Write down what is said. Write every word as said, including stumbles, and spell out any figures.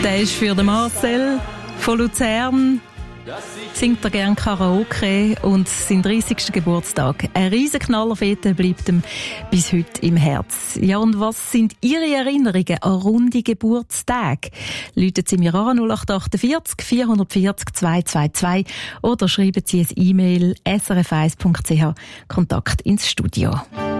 Der ist für den Marcel von Luzern. Singt er gerne Karaoke und seinen dreißigsten Geburtstag. Ein riesen Knallerfete bleibt ihm bis heute im Herz. Ja, und was sind Ihre Erinnerungen an runde Geburtstage? Läuten Sie mir an null acht achtundvierzig vierhundertvierzig zweihundertzweiundzwanzig oder schreiben Sie ein E-Mail s r f eins punkt c h Kontakt ins Studio.